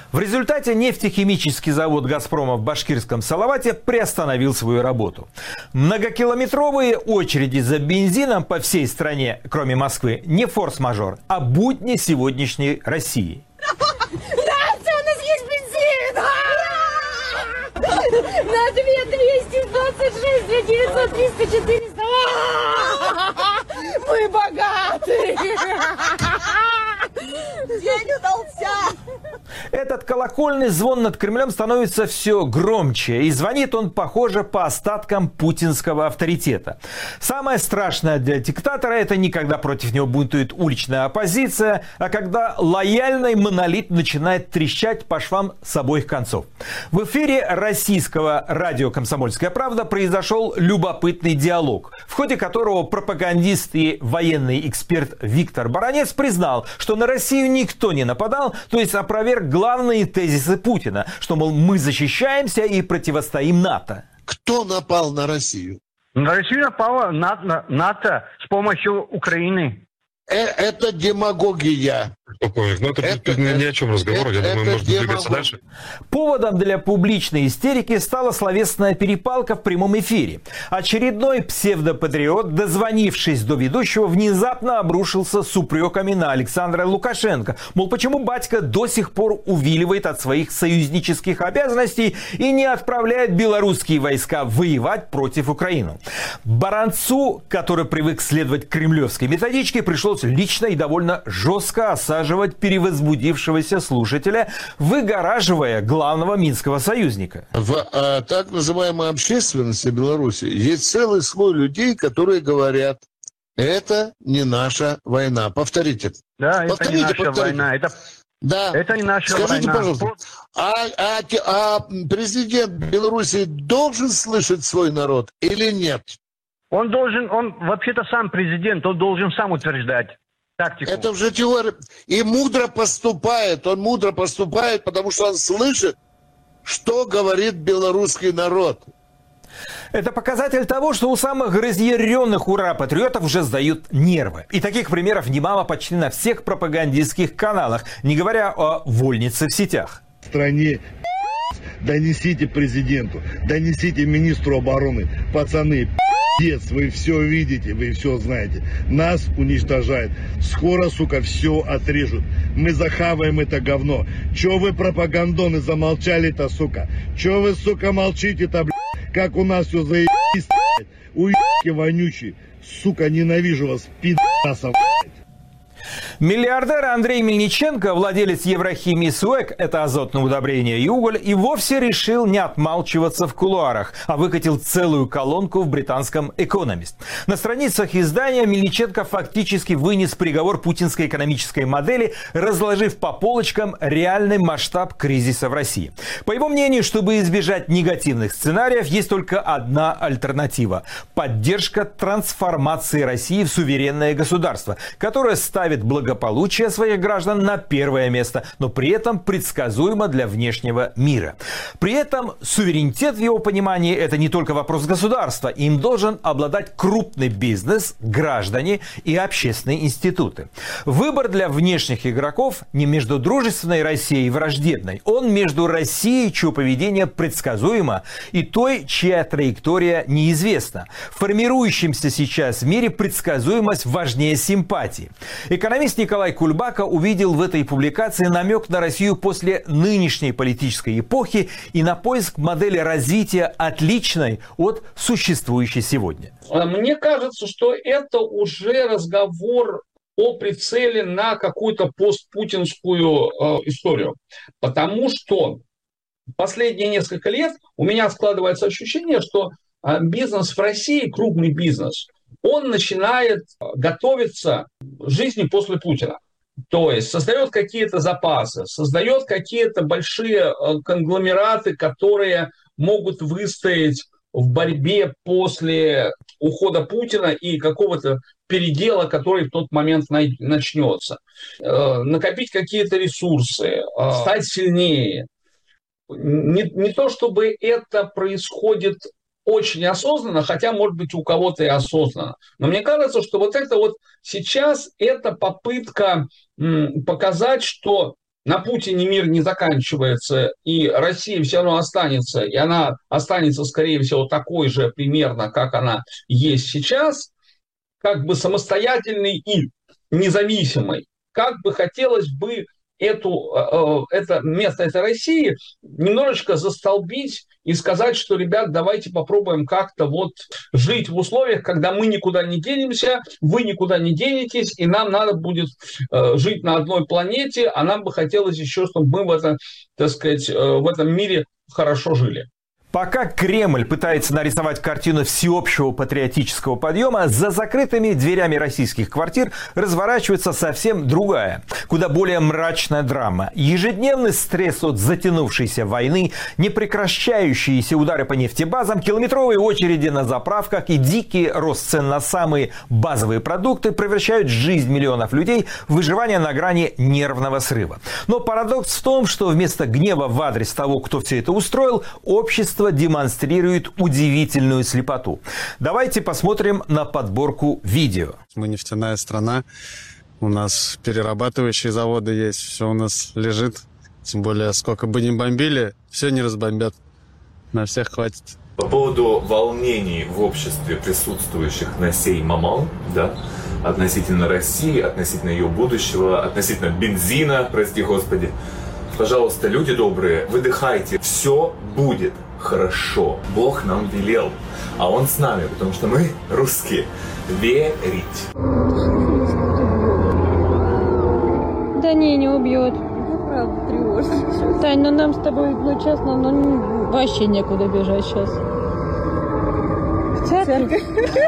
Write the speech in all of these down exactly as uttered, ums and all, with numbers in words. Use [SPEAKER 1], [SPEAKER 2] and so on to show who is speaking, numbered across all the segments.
[SPEAKER 1] В результате нефтехимический завод «Газпрома» в башкирском Салавате приостановил свою работу. Многокилометровые очереди за бензином по всей стране, кроме Москвы, не форс-мажор, а будни сегодняшней России.
[SPEAKER 2] Здравствуйте, у нас есть бензин! На две двести двадцать шесть, две девятьсот, триста, четыреста. Мы богаты! День удался!
[SPEAKER 1] Этот колокольный звон над Кремлем становится все громче, и звонит он, похоже, по остаткам путинского авторитета. Самое страшное для диктатора – это не когда против него бунтует уличная оппозиция, а когда лояльный монолит начинает трещать по швам с обоих концов. В эфире российского радио «Комсомольская правда» произошел любопытный диалог, в ходе которого пропагандист и военный эксперт Виктор Баранец признал, что на Россию никто не нападал, то есть опроверг главные тезисы Путина, что, мол, мы защищаемся и противостоим НАТО.
[SPEAKER 3] Кто напал на Россию?
[SPEAKER 4] На Россию напала НАТО, НАТО с помощью Украины.
[SPEAKER 3] Э, это демагогия.
[SPEAKER 5] Полковник, ну это, это ни, ни о чем разговор, это, я думаю, можно двигаться дальше.
[SPEAKER 1] Поводом для публичной истерики стала словесная перепалка в прямом эфире. Очередной псевдопатриот, дозвонившись до ведущего, внезапно обрушился с упреками на Александра Лукашенко. Мол, почему батька до сих пор увиливает от своих союзнических обязанностей и не отправляет белорусские войска воевать против Украины. Баранцу, который привык следовать кремлевской методичке, пришлось лично и довольно жестко осаживать перевозбудившегося слушателя, выгораживая главного минского союзника.
[SPEAKER 3] В а, так называемой общественности Беларуси есть целый слой людей, которые говорят, это не наша война. Повторите.
[SPEAKER 4] Да,
[SPEAKER 3] повторите,
[SPEAKER 4] это не наша
[SPEAKER 3] повторите.
[SPEAKER 4] война. Это,
[SPEAKER 3] да.
[SPEAKER 4] это не наша
[SPEAKER 3] Скажите,
[SPEAKER 4] война.
[SPEAKER 3] пожалуйста, а, а, а президент Беларуси должен слышать свой народ или нет?
[SPEAKER 4] Он должен, он вообще-то сам президент, он должен сам утверждать тактику.
[SPEAKER 3] Это уже теория. И мудро поступает. Он мудро поступает, потому что он слышит, что говорит белорусский народ.
[SPEAKER 1] Это показатель того, что у самых разъяренных ура-патриотов уже сдают нервы. И таких примеров немало почти на всех пропагандистских каналах, не говоря о вольнице в сетях.
[SPEAKER 6] В стране донесите президенту, донесите министру обороны. Пацаны, пиздец, вы все видите, вы все знаете. Нас уничтожают. Скоро, сука, все отрежут. Мы захаваем это говно. Че вы, пропагандоны, замолчали-то, сука? Че вы, сука, молчите-то, блядь? Как у нас все заебись, блядь? Уебки вонючие. Сука, ненавижу вас, пидасов, блядь.
[SPEAKER 1] Миллиардер Андрей Мельниченко, владелец Еврохимии СУЭК, это азотное удобрение и уголь, и вовсе решил не отмалчиваться в кулуарах, а выкатил целую колонку в британском «Экономист». На страницах издания Мельниченко фактически вынес приговор путинской экономической модели, разложив по полочкам реальный масштаб кризиса в России. По его мнению, чтобы избежать негативных сценариев, есть только одна альтернатива – поддержка трансформации России в суверенное государство, которое ставит благополучие своих граждан на первое место, но при этом предсказуемо для внешнего мира. При этом суверенитет в его понимании – это не только вопрос государства. Им должен обладать крупный бизнес, граждане и общественные институты. Выбор для внешних игроков не между дружественной Россией и враждебной. Он между Россией, чье поведение предсказуемо, и той, чья траектория неизвестна. В формирующемся сейчас в мире предсказуемость важнее симпатии. Экономист Николай Кульбака увидел в этой публикации намек на Россию после нынешней политической эпохи и на поиск модели развития, отличной от существующей сегодня.
[SPEAKER 7] Мне кажется, что это уже разговор о прицеле на какую-то постпутинскую э, историю. Потому что последние несколько лет у меня складывается ощущение, что э, бизнес в России, крупный бизнес, он начинает готовиться к жизни после Путина. То есть создает какие-то запасы, создает какие-то большие конгломераты, которые могут выстоять в борьбе после ухода Путина и какого-то передела, который в тот момент начнется. Накопить какие-то ресурсы, стать сильнее. Не, не то чтобы это происходит очень осознанно, хотя, может быть, у кого-то и осознанно. Но мне кажется, что вот это вот сейчас это попытка м, показать, что на Путине мир не заканчивается, и Россия все равно останется, и она останется, скорее всего, такой же примерно, как она есть сейчас, как бы самостоятельной и независимой. Как бы хотелось бы эту, это место этой России немножечко застолбить и сказать, что, ребят, давайте попробуем как-то вот жить в условиях, когда мы никуда не денемся, вы никуда не денетесь, и нам надо будет жить на одной планете, а нам бы хотелось еще, чтобы мы в, это, так сказать, в этом мире хорошо жили.
[SPEAKER 1] Пока Кремль пытается нарисовать картину всеобщего патриотического подъема, за закрытыми дверями российских квартир разворачивается совсем другая, куда более мрачная драма. Ежедневный стресс от затянувшейся войны, непрекращающиеся удары по нефтебазам, километровые очереди на заправках и дикий рост цен на самые базовые продукты превращают жизнь миллионов людей в выживание на грани нервного срыва. Но парадокс в том, что вместо гнева в адрес того, кто все это устроил, общество демонстрирует удивительную слепоту. Давайте посмотрим на подборку видео.
[SPEAKER 8] Мы нефтяная страна, у нас перерабатывающие заводы есть, все у нас лежит. Тем более, сколько бы ни бомбили, все не разбомбят. На всех хватит.
[SPEAKER 9] По поводу волнений в обществе присутствующих на сей момент, да, относительно России, относительно ее будущего, относительно бензина, прости господи. Пожалуйста, люди добрые, выдыхайте, все будет хорошо. Бог нам велел, а Он с нами, потому что мы русские. Верить.
[SPEAKER 2] Да не, не убьет. Ну, правда, тревожно сейчас. Тань, ну нам с тобой, ну честно, ну вообще некуда бежать сейчас. В церковь?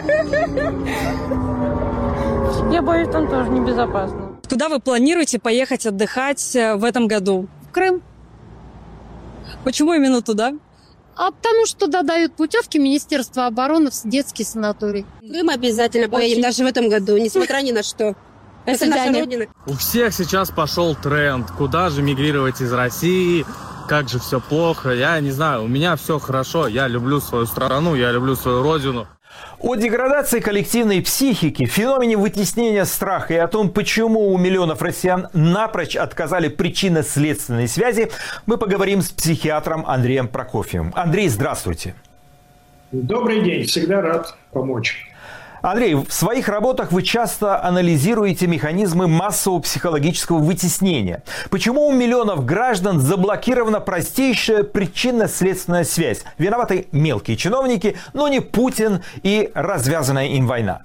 [SPEAKER 2] Я боюсь, там тоже небезопасно.
[SPEAKER 10] Куда вы планируете поехать отдыхать в этом году?
[SPEAKER 2] В Крым.
[SPEAKER 10] Почему именно туда?
[SPEAKER 2] А потому что туда дают путевки Министерства обороны в детский санаторий.
[SPEAKER 11] Крым обязательно поедем, даже в этом году, несмотря ни на что. Это наша родина.
[SPEAKER 12] У всех сейчас пошел тренд, куда же мигрировать из России, как же все плохо. Я не знаю, у меня все хорошо, я люблю свою страну, я люблю свою родину.
[SPEAKER 1] О деградации коллективной психики, феномене вытеснения страха и о том, почему у миллионов россиян напрочь отказали причинно-следственной связи, мы поговорим с психиатром Андреем Прокофьевым. Андрей, здравствуйте.
[SPEAKER 13] Добрый день, всегда рад помочь.
[SPEAKER 1] Андрей, в своих работах вы часто анализируете механизмы массового психологического вытеснения. Почему у миллионов граждан заблокирована простейшая причинно-следственная связь? Виноваты мелкие чиновники, но не Путин и развязанная им война.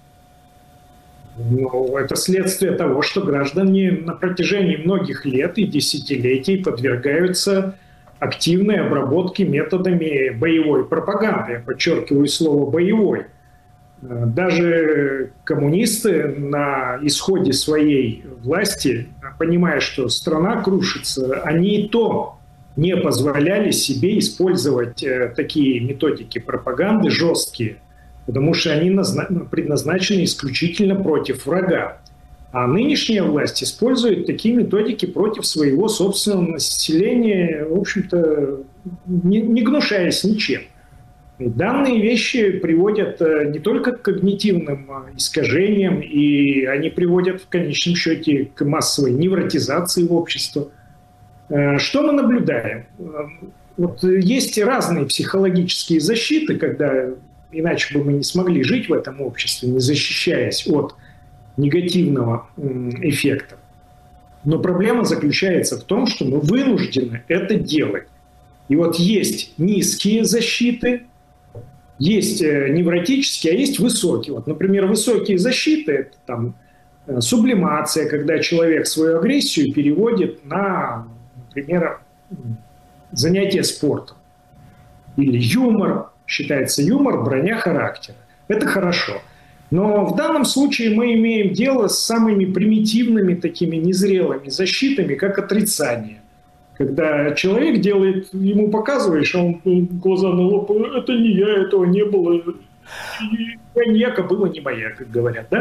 [SPEAKER 13] Ну, это следствие того, что граждане на протяжении многих лет и десятилетий подвергаются активной обработке методами боевой пропаганды. Я подчеркиваю слово «боевой». Даже коммунисты на исходе своей власти, понимая, что страна крушится, они и то не позволяли себе использовать такие методики пропаганды жесткие, потому что они предназначены исключительно против врага. А нынешняя власть использует такие методики против своего собственного населения, в общем-то, не, не гнушаясь ничем. Данные вещи приводят не только к когнитивным искажениям, и они приводят в конечном счете к массовой невротизации в обществе. Что мы наблюдаем? Вот есть разные психологические защиты, когда иначе бы мы не смогли жить в этом обществе, не защищаясь от негативного эффекта. Но проблема заключается в том, что мы вынуждены это делать. И вот есть низкие защиты, есть невротические, а есть высокие. Вот, например, высокие защиты – это там, сублимация, когда человек свою агрессию переводит на, например, занятие спортом. Или юмор. Считается юмор – броня характера. Это хорошо. Но в данном случае мы имеем дело с самыми примитивными, такими незрелыми защитами, как отрицание. Когда человек делает, ему показываешь, а он глаза на лоб, это не я, этого не было, коньяка было не моя, как говорят, да?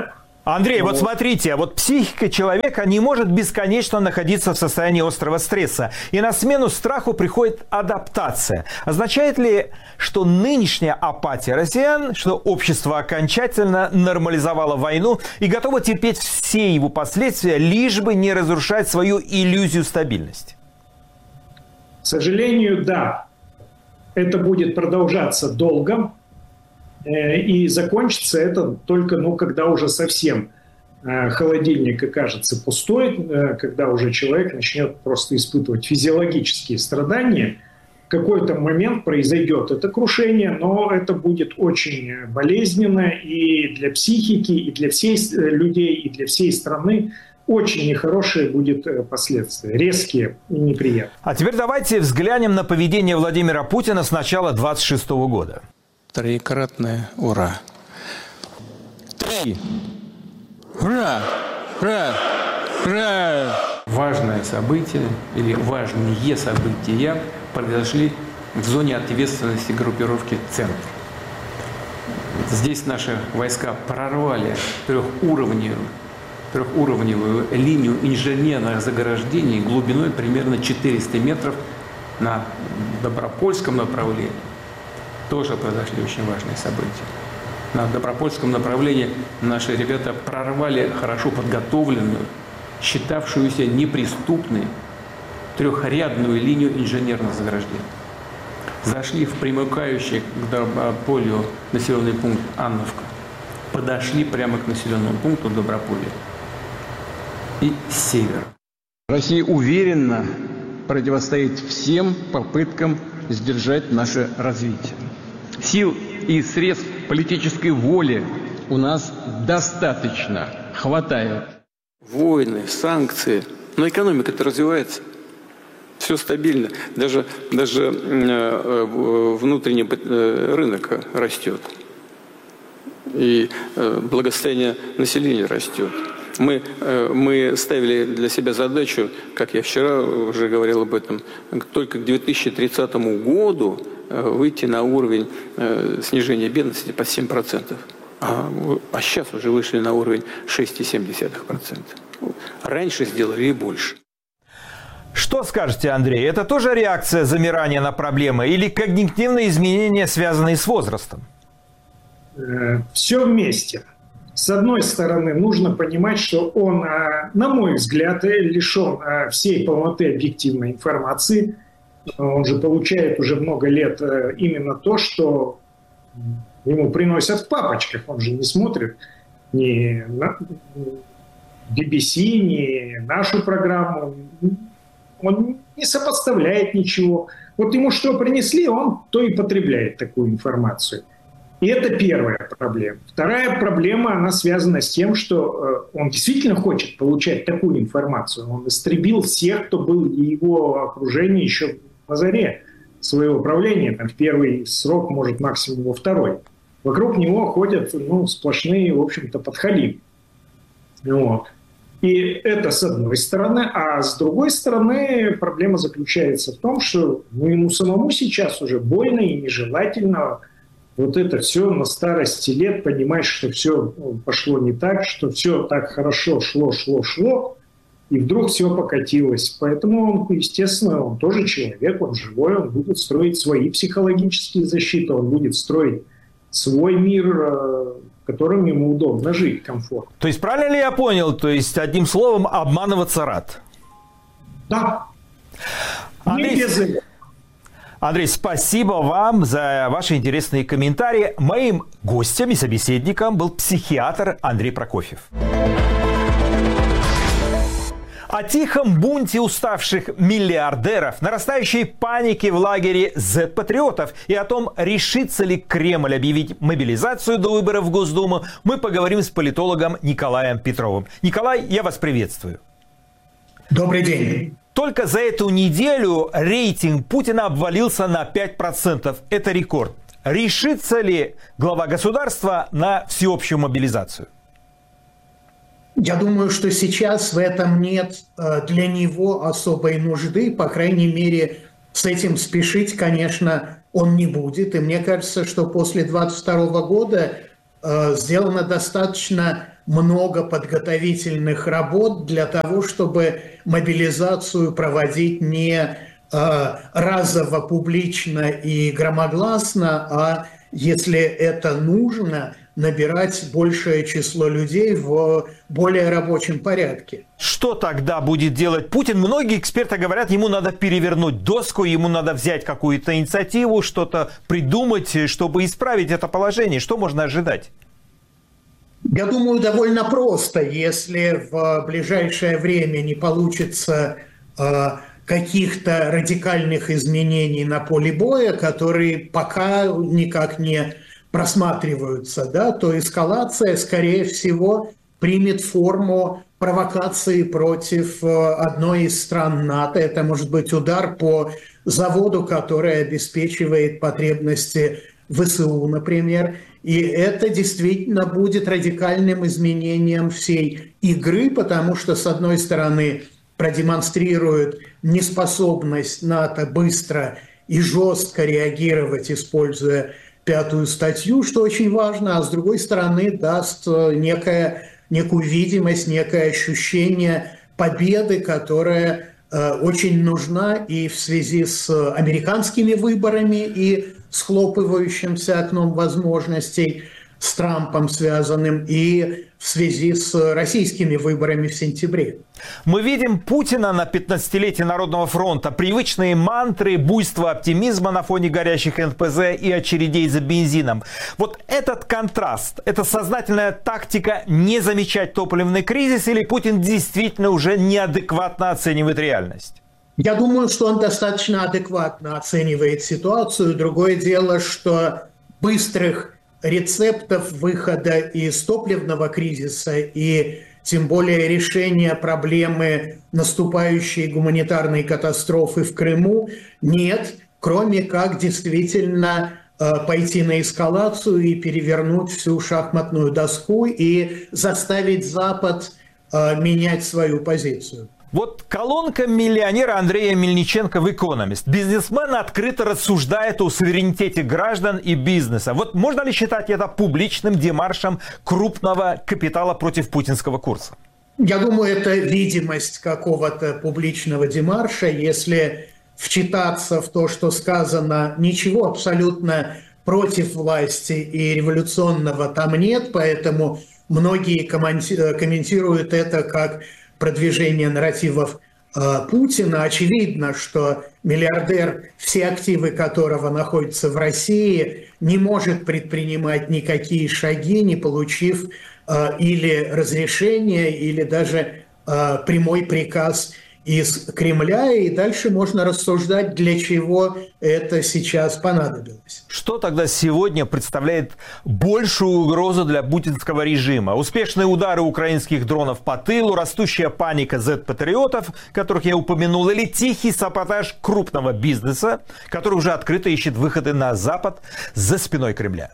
[SPEAKER 1] Андрей,
[SPEAKER 14] ну,
[SPEAKER 1] вот смотрите, вот психика человека не может бесконечно находиться в состоянии острого стресса. И на смену страху приходит адаптация. Означает ли, что нынешняя апатия россиян, что общество окончательно нормализовало войну и готово терпеть все его последствия, лишь бы не разрушать свою иллюзию стабильности?
[SPEAKER 13] К сожалению, да. Это будет продолжаться долго. И закончится это только, ну, когда уже совсем холодильник окажется пустой, когда уже человек начнет просто испытывать физиологические страдания. В какой-то момент произойдет это крушение, но это будет очень болезненно и для психики, и для всей людей, и для всей страны. Очень нехорошие будут последствия, резкие и неприятные.
[SPEAKER 1] А теперь давайте взглянем на поведение Владимира Путина с начала двадцать шестого года.
[SPEAKER 15] Троекратное ура. Три. Ура! Ура! Ура! Важное событие или важные события произошли в зоне ответственности группировки «Центр». Здесь наши войска прорвали трехуровневую, трехуровневую линию инженерных заграждений глубиной примерно четыреста метров на Добропольском направлении. Тоже произошли очень важные события. На Добропольском направлении наши ребята прорвали хорошо подготовленную, считавшуюся неприступной, трехрядную линию инженерных заграждений. Зашли в примыкающий к полю населенный пункт Анновка, подошли прямо к населенному пункту Доброполья и с севера.
[SPEAKER 16] Россия уверенно противостоит всем попыткам сдержать наше развитие. Сил и средств политической воли у нас достаточно, хватает.
[SPEAKER 15] Войны, санкции, но экономика-то развивается. Все стабильно. Даже, даже э, внутренний э, рынок растет. И э, благосостояние населения растет. Мы, э, мы ставили для себя задачу, как я вчера уже говорил об этом, только к две тысячи тридцатому году выйти на уровень э, снижения бедности под семь процентов. А, а сейчас уже вышли на уровень шесть целых семь десятых процента. Раньше сделали и больше.
[SPEAKER 1] Что скажете, Андрей? Это тоже реакция замирания на проблемы или когнитивные изменения, связанные с возрастом?
[SPEAKER 13] Все вместе. С одной стороны, нужно понимать, что он, на мой взгляд, лишен всей полноты объективной информации. Он же получает уже много лет именно то, что ему приносят в папочках. Он же не смотрит ни на би би си, ни нашу программу. Он не сопоставляет ничего. Вот ему что принесли, он то и потребляет такую информацию. И это первая проблема. Вторая проблема, она связана с тем, что он действительно хочет получать такую информацию. Он истребил всех, кто был в его окружении еще на заре своего правления. Там, в первый срок, может, максимум во второй. Вокруг него ходят, ну, сплошные, в общем-то, подхалимы. Вот. И это с одной стороны. А с другой стороны, проблема заключается в том, что ну, ему самому сейчас уже больно и нежелательно вот это все на старости лет понимать, что все пошло не так, что все так хорошо шло, шло, шло, и вдруг все покатилось. Поэтому он, естественно, он тоже человек, он живой, он будет строить свои психологические защиты, он будет строить свой мир, в котором ему удобно жить, комфортно.
[SPEAKER 1] То есть правильно ли я понял, то есть одним словом обманываться рад?
[SPEAKER 13] Да.
[SPEAKER 1] Андрей,
[SPEAKER 13] не без этого.
[SPEAKER 1] Андрей, спасибо вам за ваши интересные комментарии. Моим гостем и собеседником был психиатр Андрей Прокофьев. О тихом бунте уставших миллиардеров, нарастающей панике в лагере зет-патриотов и о том, решится ли Кремль объявить мобилизацию до выборов в Госдуму, мы поговорим с политологом Николаем Петровым. Николай, я вас приветствую.
[SPEAKER 17] Добрый день.
[SPEAKER 1] Только за эту неделю рейтинг Путина обвалился на пять процентов. Это рекорд. Решится ли глава государства на всеобщую мобилизацию?
[SPEAKER 17] Я думаю, что сейчас в этом нет для него особой нужды. По крайней мере, с этим спешить, конечно, он не будет. И мне кажется, что после двадцать второго года сделано достаточно много подготовительных работ для того, чтобы мобилизацию проводить не э, разово, публично и громогласно, а если это нужно, набирать большее число людей в более рабочем порядке.
[SPEAKER 1] Что тогда будет делать Путин? Многие эксперты говорят, ему надо перевернуть доску, ему надо взять какую-то инициативу, что-то придумать, чтобы исправить это положение. Что можно ожидать?
[SPEAKER 17] Я думаю, довольно просто. Если в ближайшее время не получится э, каких-то радикальных изменений на поле боя, которые пока никак не просматриваются, да, то эскалация, скорее всего, примет форму провокации против одной из стран НАТО. Это может быть удар по заводу, который обеспечивает потребности ВСУ, например. И это действительно будет радикальным изменением всей игры, потому что, с одной стороны, продемонстрирует неспособность НАТО быстро и жестко реагировать, используя пятую статью, что очень важно, а с другой стороны даст некое, некую видимость, некое ощущение победы, которая э, очень нужна и в связи с американскими выборами и схлопывающимся окном возможностей с Трампом связанным, и в связи с российскими выборами в сентябре.
[SPEAKER 1] Мы видим Путина на пятнадцатилетии Народного фронта. Привычные мантры, буйство оптимизма на фоне горящих эн пэ зэ и очередей за бензином. Вот этот контраст, это сознательная тактика не замечать топливный кризис, или Путин действительно уже неадекватно оценивает реальность?
[SPEAKER 17] Я думаю, что он достаточно адекватно оценивает ситуацию. Другое дело, что быстрых рецептов выхода из топливного кризиса и тем более решения проблемы наступающей гуманитарной катастрофы в Крыму нет, кроме как действительно э, пойти на эскалацию и перевернуть всю шахматную доску и заставить Запад э, менять свою позицию.
[SPEAKER 1] Вот колонка миллионера Андрея Мельниченко в «Экономист». Бизнесмен открыто рассуждает о суверенитете граждан и бизнеса. Вот можно ли считать это публичным демаршем крупного капитала против путинского курса?
[SPEAKER 17] Я думаю, это видимость какого-то публичного демарша. Если вчитаться в то, что сказано, ничего абсолютно против власти и революционного там нет, поэтому многие комментируют это как продвижение нарративов э, Путина. Очевидно, что миллиардер, все активы которого находятся в России, не может предпринимать никакие шаги, не получив э, или разрешение, или даже э, прямой приказ из Кремля, и дальше можно рассуждать, для чего это сейчас понадобилось.
[SPEAKER 1] Что тогда сегодня представляет большую угрозу для путинского режима? Успешные удары украинских дронов по тылу, растущая паника зет-патриотов, которых я упомянул, или тихий саботаж крупного бизнеса, который уже открыто ищет выходы на Запад за спиной Кремля?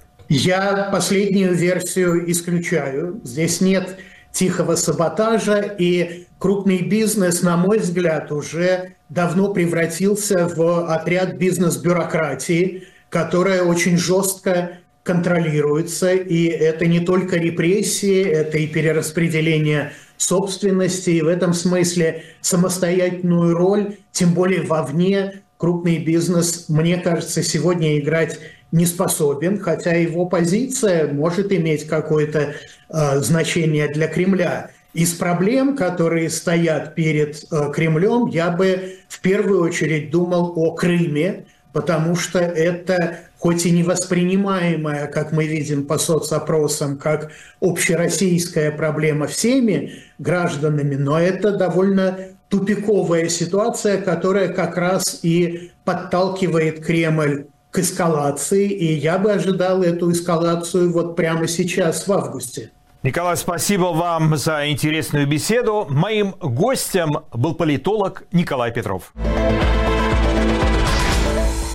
[SPEAKER 17] Я последнюю версию исключаю. Здесь нет тихого саботажа, и крупный бизнес, на мой взгляд, уже давно превратился в отряд бизнес-бюрократии, которая очень жестко контролируется, и это не только репрессии, это и перераспределение собственности, и в этом смысле самостоятельную роль, тем более вовне, крупный бизнес, мне кажется, сегодня играть не способен, хотя его позиция может иметь какое-то э, значение для Кремля. Из проблем, которые стоят перед э, Кремлем, я бы в первую очередь думал о Крыме, потому что это, хоть и не воспринимаемая, как мы видим по соцопросам, как общероссийская проблема всеми гражданами, но это довольно тупиковая ситуация, которая как раз и подталкивает Кремль к эскалации, и я бы ожидал эту эскалацию вот прямо сейчас, в августе.
[SPEAKER 1] Николай, спасибо вам за интересную беседу. Моим гостем был политолог Николай Петров.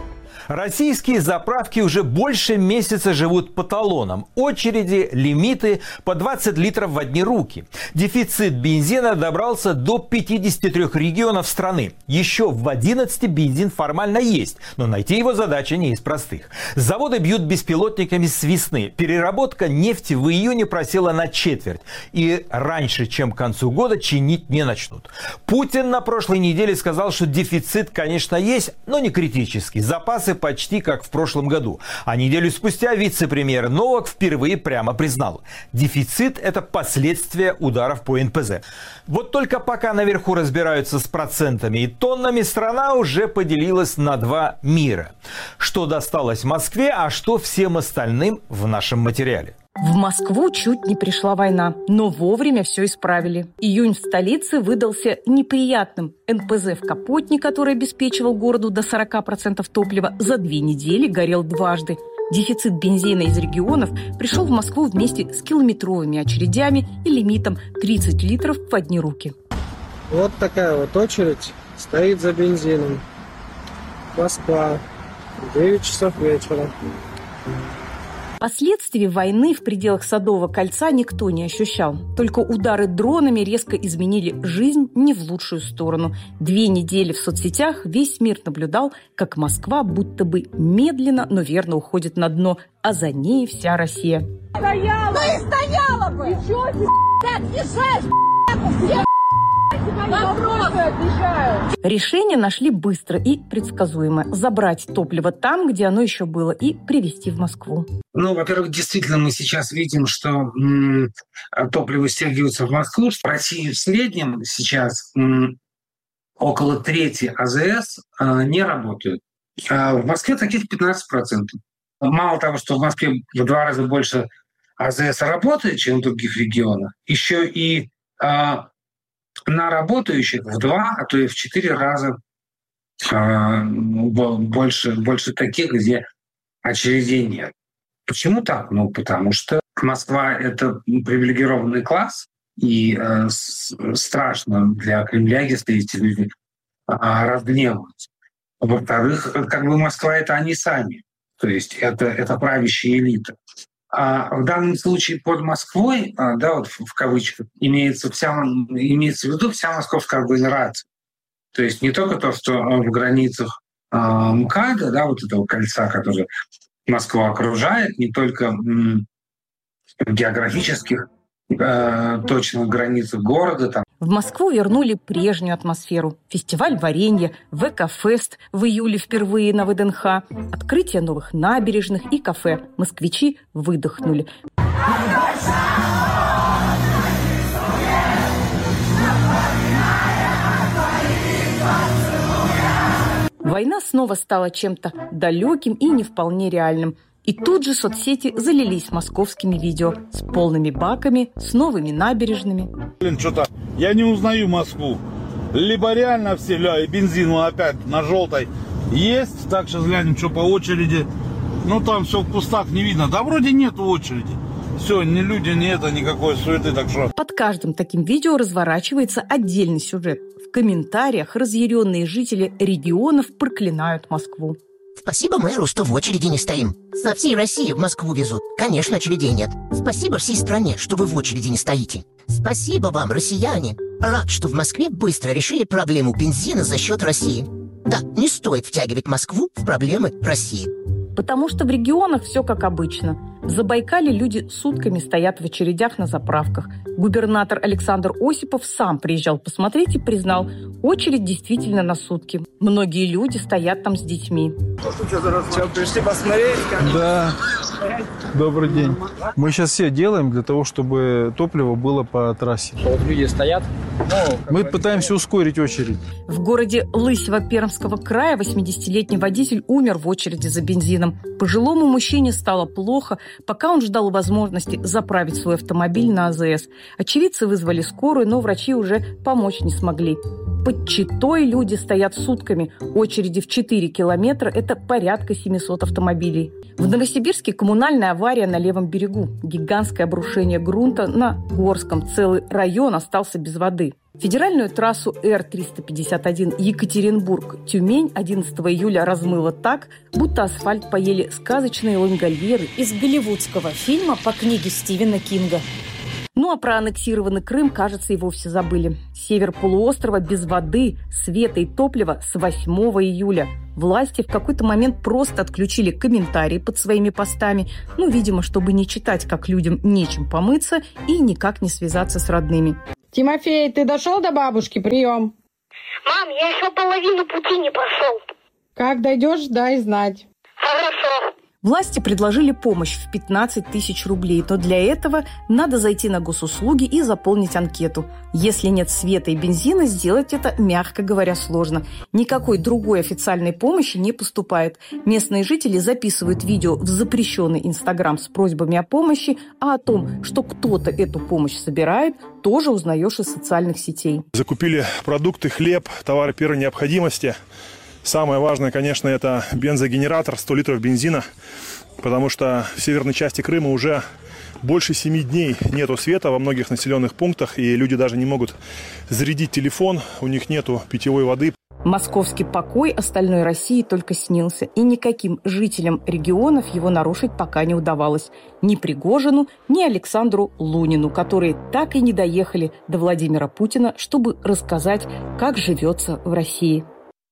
[SPEAKER 1] Российские заправки уже больше месяца живут по талонам. Очереди, лимиты по двадцать литров в одни руки. Дефицит бензина добрался до пятидесяти трёх регионов страны. Еще в одиннадцати бензин формально есть, но найти его задача не из простых. Заводы бьют беспилотниками с весны. Переработка нефти в июне просела на четверть. И раньше, чем к концу года, чинить не начнут. Путин на прошлой неделе сказал, что дефицит, конечно, есть, но не критический. Запасы почти как в прошлом году. А неделю спустя вице-премьер Новак впервые прямо признал: дефицит – это последствия ударов по эн пэ зэ. Вот только пока наверху разбираются с процентами и тоннами, страна уже поделилась на два мира. Что досталось Москве, а что всем остальным в нашем материале.
[SPEAKER 14] В Москву чуть не пришла война, но вовремя все исправили. Июнь в столице выдался неприятным. эн пэ зэ в Капотне, который обеспечивал городу до сорока процентов топлива, за две недели горел дважды. Дефицит бензина из регионов пришел в Москву вместе с километровыми очередями и лимитом тридцать литров в одни руки.
[SPEAKER 18] Вот такая вот очередь стоит за бензином. Москва. девять часов вечера.
[SPEAKER 14] Последствий войны в пределах Садового кольца никто не ощущал. Только удары дронами резко изменили жизнь не в лучшую сторону. Две недели в соцсетях весь мир наблюдал, как Москва будто бы медленно, но верно уходит на дно, а за ней вся Россия.
[SPEAKER 19] Стояла! Да и стояла бы! И чё ты, ты отъезжаешь, все
[SPEAKER 14] решение нашли быстро и предсказуемо. Забрать топливо там, где оно еще было, и привезти в Москву.
[SPEAKER 20] Ну, во-первых, действительно, мы сейчас видим, что м, топливо стягивается в Москву. В России в среднем сейчас м, около трети а зэ эс а, не работают. А в Москве таких пятнадцать процентов. Мало того, что в Москве в два раза больше а зэ эс работает, чем в других регионах, еще и а, на работающих в два, а то и в четыре раза а, больше, больше таких, где очередей нет. Почему так? Ну, потому что Москва — это привилегированный класс, и э, с, страшно для Кремля, если эти люди э, разгневаются. Во-вторых, как бы Москва — это они сами, то есть это, это правящая элита. А в данном случае под Москвой, э, да, вот в, в кавычках, имеется, вся, имеется в виду вся московская агломерация. То есть не только то, что в границах э, МКАДа, да, вот этого кольца, который Москва окружает, не только м, в географических э, точных границах города. Там.
[SPEAKER 14] В Москву вернули прежнюю атмосферу. Фестиваль варенья, вэ ка-фест в июле впервые на вэ дэ эн ха, открытие новых набережных и кафе. Москвичи выдохнули. Война снова стала чем-то далеким и не вполне реальным. И тут же соцсети залились московскими видео с полными баками, с новыми набережными.
[SPEAKER 6] Блин, что-то я не узнаю Москву. Либо реально все, ля, и бензин опять на желтой есть. Так, сейчас глянем, что по очереди. Ну, там все в кустах не видно. Да вроде нету очереди. Все, ни люди, ни это, никакой суеты, так что...
[SPEAKER 14] Под каждым таким видео разворачивается отдельный сюжет. В комментариях разъяренные жители регионов проклинают Москву.
[SPEAKER 21] Спасибо мэру, что в очереди не стоим. Со всей России в Москву везут. Конечно, очередей нет. Спасибо всей стране, что вы в очереди не стоите. Спасибо вам, россияне. Рад, что в Москве быстро решили проблему бензина за счет России. Да, не стоит втягивать Москву в проблемы России.
[SPEAKER 14] Потому что в регионах все как обычно. В Забайкале люди сутками стоят в очередях на заправках. Губернатор Александр Осипов сам приезжал посмотреть и признал, очередь действительно на сутки. Многие люди стоят там с детьми.
[SPEAKER 18] Что, пришли посмотреть?
[SPEAKER 22] Да. Добрый день. Мы сейчас все делаем для того, чтобы топливо было по трассе.
[SPEAKER 18] Вот люди стоят. Ну,
[SPEAKER 22] Мы пытаемся ускорить очередь.
[SPEAKER 14] В городе Лысьва Пермского края восьмидесятилетний водитель умер в очереди за бензином. Пожилому мужчине стало плохо, пока он ждал возможности заправить свой автомобиль на а зэ эс. Очевидцы вызвали скорую, но врачи уже помочь не смогли. Под Читой люди стоят сутками. Очереди в четыре километра – это порядка семисот автомобилей. В Новосибирске коммунальная авария на левом берегу. Гигантское обрушение грунта на Горском. Целый район остался без воды. Федеральную трассу Р триста пятьдесят один Екатеринбург-Тюмень одиннадцатого июля размыло так, будто асфальт поели сказочные лангольеры
[SPEAKER 10] из голливудского фильма по книге Стивена Кинга.
[SPEAKER 14] Ну а про аннексированный Крым, кажется, и вовсе забыли. Север полуострова без воды, света и топлива с восьмого июля. Власти в какой-то момент просто отключили комментарии под своими постами, ну, видимо, чтобы не читать, как людям нечем помыться и никак не связаться с родными.
[SPEAKER 2] Тимофей, ты дошел до бабушки? Прием.
[SPEAKER 19] Мам, я еще половину пути не прошел.
[SPEAKER 2] Как дойдешь, дай знать.
[SPEAKER 19] Хорошо.
[SPEAKER 14] Власти предложили помощь в пятнадцать тысяч рублей, но для этого надо зайти на госуслуги и заполнить анкету. Если нет света и бензина, сделать это, мягко говоря, сложно. Никакой другой официальной помощи не поступает. Местные жители записывают видео в запрещенный Инстаграм с просьбами о помощи, а о том, что кто-то эту помощь собирает, тоже узнаешь из социальных сетей.
[SPEAKER 4] Закупили продукты, хлеб, товары первой необходимости. Самое важное, конечно, это бензогенератор, сто литров бензина, потому что в северной части Крыма уже больше семи дней нету света во многих населенных пунктах, и люди даже не могут зарядить телефон, у них нету питьевой воды.
[SPEAKER 14] Московский покой остальной России только снился, и никаким жителям регионов его нарушить пока не удавалось. Ни Пригожину, ни Александру Лунину, которые так и не доехали до Владимира Путина, чтобы рассказать, как живется в России.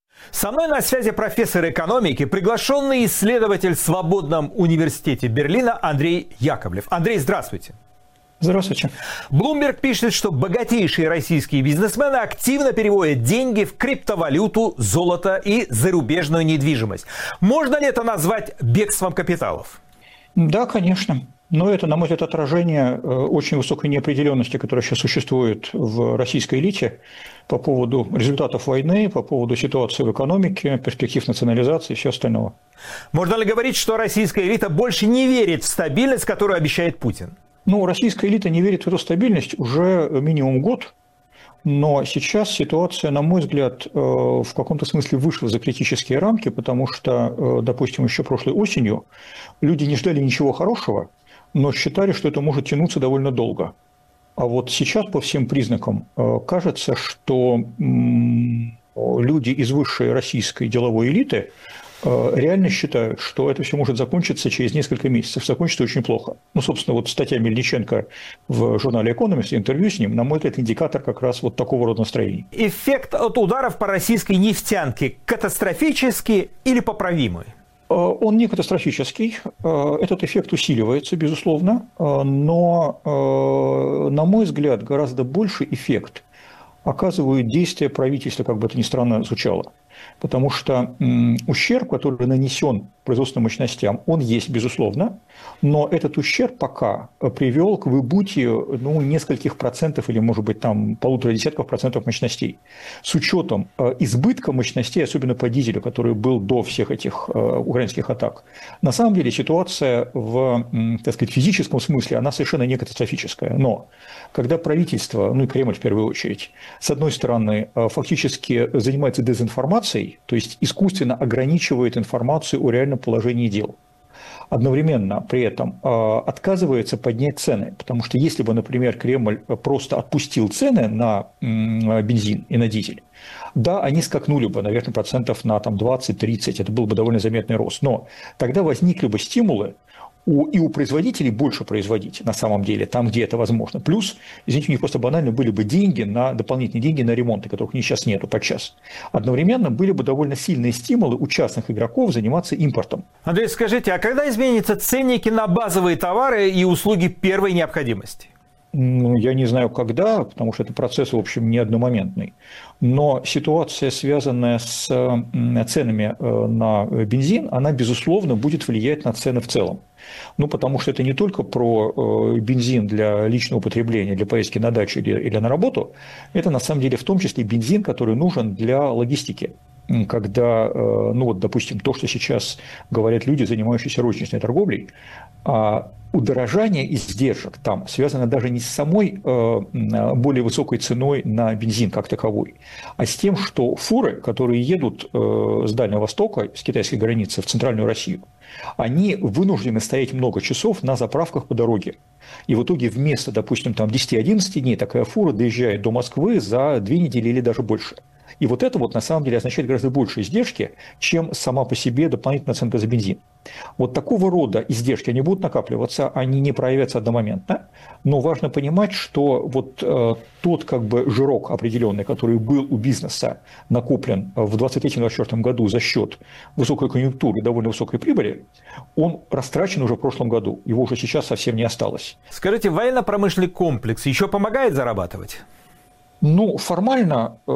[SPEAKER 1] Со мной на связи профессор экономики, приглашенный исследователь в Свободном университете Берлина Андрей Яковлев. Андрей, здравствуйте.
[SPEAKER 5] Здравствуйте.
[SPEAKER 1] Bloomberg пишет, что богатейшие российские бизнесмены активно переводят деньги в криптовалюту, золото и зарубежную недвижимость. Можно ли это назвать бегством капиталов?
[SPEAKER 5] Да, конечно. Но это, на мой взгляд, отражение очень высокой неопределенности, которая сейчас существует в российской элите по поводу результатов войны, по поводу ситуации в экономике, перспектив национализации и всего остального.
[SPEAKER 1] Можно ли говорить, что российская элита больше не верит в стабильность, которую обещает Путин?
[SPEAKER 5] Ну, российская элита не верит в эту стабильность уже минимум год. Но сейчас ситуация, на мой взгляд, в каком-то смысле вышла за критические рамки, потому что, допустим, еще прошлой осенью люди не ждали ничего хорошего, но считали, что это может тянуться довольно долго. А вот сейчас по всем признакам кажется, что люди из высшей российской деловой элиты реально считают, что это все может закончиться через несколько месяцев. Закончится очень плохо. Ну, собственно, вот статья Мельниченко в журнале «Экономист», интервью с ним, на мой взгляд, индикатор как раз вот такого рода настроений.
[SPEAKER 1] Эффект от ударов по российской нефтянке катастрофический или поправимый?
[SPEAKER 5] Он не катастрофический, этот эффект усиливается, безусловно, но, на мой взгляд, гораздо больше эффект оказывают действия правительства, как бы это ни странно звучало. Потому что ущерб, который нанесен производственным мощностям, он есть, безусловно, но этот ущерб пока привел к выбытию ну, нескольких процентов или, может быть, там полутора десятков процентов мощностей. С учетом избытка мощностей, особенно по дизелю, который был до всех этих украинских атак, на самом деле ситуация в, так сказать, физическом смысле, она совершенно не катастрофическая. Но когда правительство, ну и Кремль в первую очередь, с одной стороны, фактически занимается дезинформацией, то есть искусственно ограничивает информацию о реальном положении дел, одновременно при этом отказывается поднять цены, потому что если бы, например, Кремль просто отпустил цены на бензин и на дизель, да, они скакнули бы, наверное, процентов на двадцать-тридцать, это был бы довольно заметный рост, но тогда возникли бы стимулы у, и у производителей больше производить на самом деле, там, где это возможно. Плюс, извините, у них просто банально были бы деньги, на дополнительные деньги на ремонты, которых у них сейчас нету подчас. Одновременно были бы довольно сильные стимулы у частных игроков заниматься импортом.
[SPEAKER 1] Андрей, скажите, а когда изменятся ценники на базовые товары и услуги первой необходимости?
[SPEAKER 5] Ну, я не знаю, когда, потому что это процесс, в общем, не одномоментный. Но ситуация, связанная с ценами на бензин, она, безусловно, будет влиять на цены в целом. Ну, потому что это не только про бензин для личного употребления, для поездки на дачу или, или на работу, это, на самом деле, в том числе бензин, который нужен для логистики. когда, ну вот, допустим, то, что сейчас говорят люди, занимающиеся розничной торговлей, удорожание издержек там связано даже не с самой более высокой ценой на бензин как таковой, а с тем, что фуры, которые едут с Дальнего Востока, с китайской границы в центральную Россию, они вынуждены стоять много часов на заправках по дороге. И в итоге вместо, допустим, там десяти-одиннадцати дней такая фура доезжает до Москвы за две недели или даже больше. И вот это вот на самом деле означает гораздо больше издержки, чем сама по себе дополнительная оценка за бензин. Вот такого рода издержки, они будут накапливаться, они не проявятся одномоментно, но важно понимать, что вот э, тот как бы жирок определенный, который был у бизнеса накоплен в двадцать третьем — двадцать четвёртом году за счет высокой конъюнктуры и довольно высокой прибыли, он растрачен уже в прошлом году, его уже сейчас совсем не осталось.
[SPEAKER 1] Скажите, военно-промышленный комплекс еще помогает зарабатывать?
[SPEAKER 5] Ну, формально